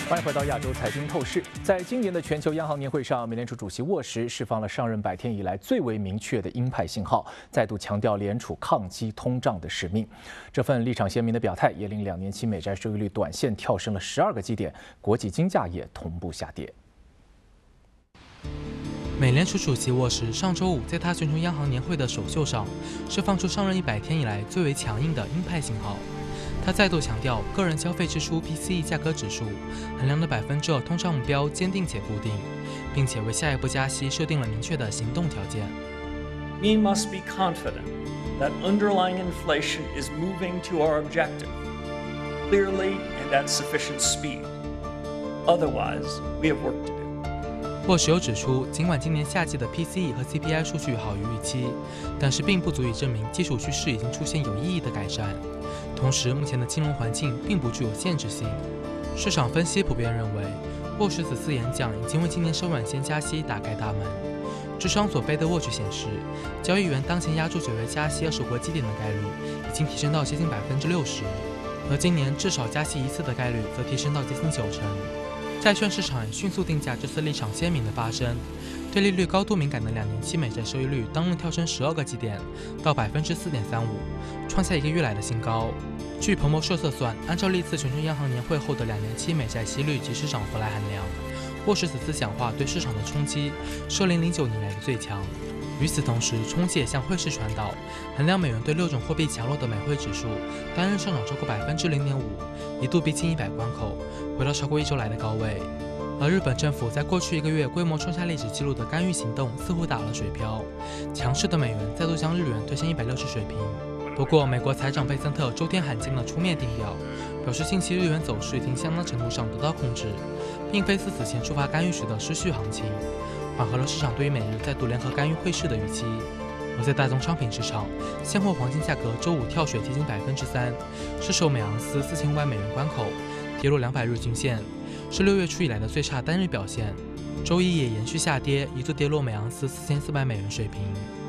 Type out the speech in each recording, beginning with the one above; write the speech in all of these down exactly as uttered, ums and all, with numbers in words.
欢迎回到亚洲财经透视。在今年的全球央行年会上，美联储主席沃什释放了上任百天以来最为明确的鹰派信号，再度强调联储抗击通胀的使命。这份立场鲜明的表态，也令两年期美债收益率短线跳升了十二个基点，国际金价也同步下跌。 美联储主席沃什上周五在他全球央行年会的首秀上，释放出上任一百天以来最为强硬的鹰派信号。他再度强调，个人消费支出 P C E 价格指数衡量的百分之二通胀目标坚定且固定，并且为下一步加息设定了明确的行动条件。 We must be confident that underlying inflation is moving to our objective clearly and at sufficient speed. Otherwise, we have work to do. 沃什又指出，尽管今年夏季的 P C E 和 C P I 数据好于预期，但是并不足以证明基础趋势已经出现有意义的改善。同时，目前的金融环境并不具有限制性。市场分析普遍认为，沃什此次演讲已经为今年收软线加息打开大门。智商所背的沃什显示，交易员当前压住九月加息二十五个基点的概率已经提升到接近百分之六十，而今年至少加息一次的概率则提升到接近九成。债券市场也迅速定价这次立场鲜明的发生，对利率高度敏感的两年期美债收益率当日跳升十二个基点，到百分之四点三五，创下一个月来的新高。据彭博社测算，按照历次全球央行年会后的两年期美债息率及时涨幅来衡量，沃什此次讲话对市场的冲击是二零零九年来的最强。与此同时，冲击也向汇市传导，衡量美元对六种货币强弱的美汇指数单日上涨超过百分之零点五，一度逼近一百关口，回到超过一周来的高位。而日本政府在过去一个月规模创下历史纪录的干预行动似乎打了水漂，强势的美元再度将日元推向一百六十水平。不过，美国财长贝森特周天罕见地出面定调，表示近期日元走势已经相当程度上得到控制，并非似此前触发干预时的失序行情，缓和了市场对于美日再度联合干预汇市的预期。而在大宗商品市场，现货黄金价格周五跳水接近百分之三，失守每盎司四千五百美元关口，跌落两百日均线，是六月初以来的最差单日表现。周一也延续下跌，一度跌落每盎司四千四百美元水平。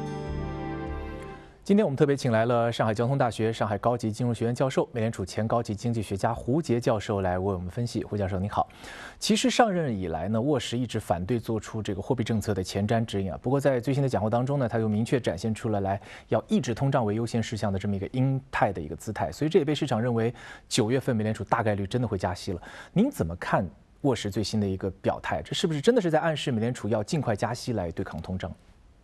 今天我们特别请来了上海交通大学上海高级金融学院教授、美联储前高级经济学家胡杰教授来为我们分析。胡教授你好。其实上任以来呢，沃什一直反对做出这个货币政策的前瞻指引啊。不过在最新的讲话当中呢，他又明确展现出了来要抑制通胀为优先事项的这么一个鹰派的一个姿态，所以这也被市场认为九月份美联储大概率真的会加息了。您怎么看沃什最新的一个表态？这是不是真的是在暗示美联储要尽快加息来对抗通胀？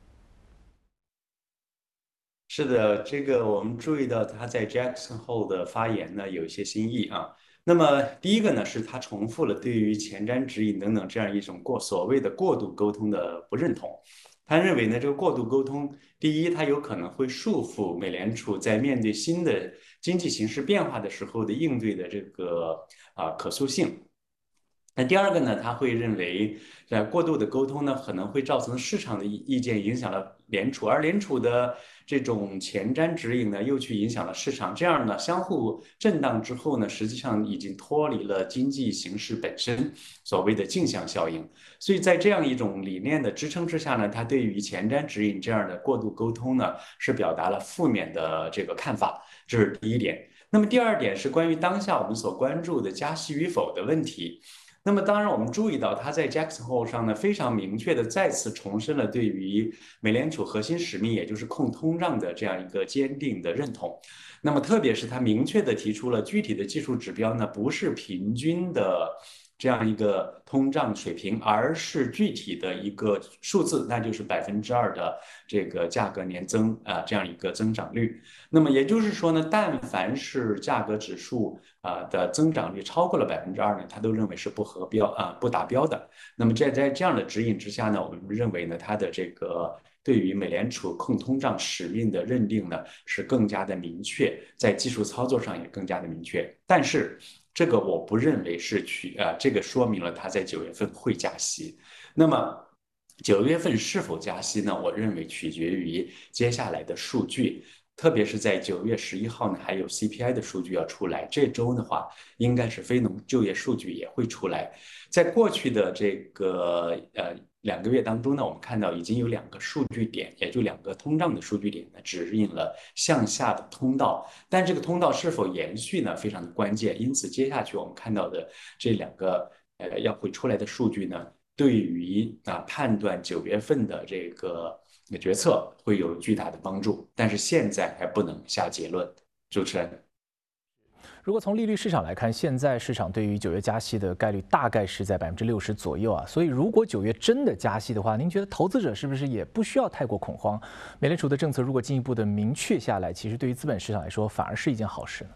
是的，这个我们注意到他在 Jackson 后的发言呢有一些新意啊。那么第一个呢是他重复了对于前瞻指引等等这样一种过所谓的过度沟通的不认同。他认为呢这个过度沟通，第一，它有可能会束缚美联储在面对新的经济形势变化的时候的应对的这个啊可塑性。那第二个呢，他会认为，呃，过度的沟通呢，可能会造成市场的意见影响了联储，而联储的这种前瞻指引呢，又去影响了市场，这样呢，相互震荡之后呢，实际上已经脱离了经济形势本身所谓的镜像效应。所以在这样一种理念的支撑之下呢，他对于前瞻指引这样的过度沟通呢，是表达了负面的这个看法，这是第一点。那么第二点是关于当下我们所关注的加息与否的问题。那么当然，我们注意到他在 Jackson Hole 上呢，非常明确的再次重申了对于美联储核心使命，也就是控通胀的这样一个坚定的认同。那么特别是他明确的提出了具体的技术指标呢，不是平均的这样一个通胀水平，而是具体的一个数字，那就是百分之二的这个价格年增啊、呃、这样一个增长率。那么也就是说呢，但凡是价格指数啊、呃、的增长率超过了百分之二呢，他都认为是不合标啊、呃、不达标的。那么在在这样的指引之下呢，我们认为呢，它的这个对于美联储控通胀使命的认定呢是更加的明确，在技术操作上也更加的明确。但是这个我不认为是取啊、呃，这个说明了它在九月份会加息。那么九月份是否加息呢？我认为取决于接下来的数据，特别是在九月十一号呢，还有 C P I 的数据要出来。这周的话，应该是非农就业数据也会出来。在过去的这个呃两个月当中呢，我们看到已经有两个数据点，也就两个通胀的数据点呢，指引了向下的通道。但这个通道是否延续呢，非常的关键。因此，接下去我们看到的这两个呃要会出来的数据呢，对于啊判断九月份的这个决策会有巨大的帮助，但是现在还不能下结论。主持人。 如果从利率市场来看，现在市场对于九月加息的概率大概是在百分之六十左右啊。所以，如果九月真的加息的话，您觉得投资者是不是也不需要太过恐慌？美联储的政策如果进一步的明确下来，其实对于资本市场来说反而是一件好事呢？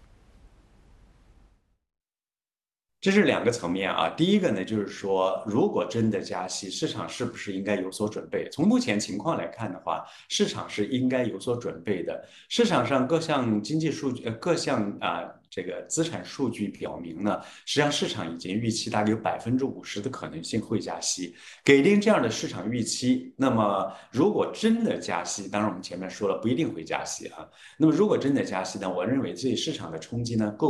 这是两个层面啊。第一个呢，就是说，如果真的加息，市场是不是应该有所准备？从目前情况来看的话，市场是应该有所准备的。市场上各项经济数据，呃，各项啊、呃、这个资产数据表明呢，实际上市场已经预期大概有百分之五十的可能性会加息。给定这样的市场预期，那么如果真的加息，当然我们前面说了不一定会加息啊。那么如果真的加息呢，我认为对市场的冲击呢，够。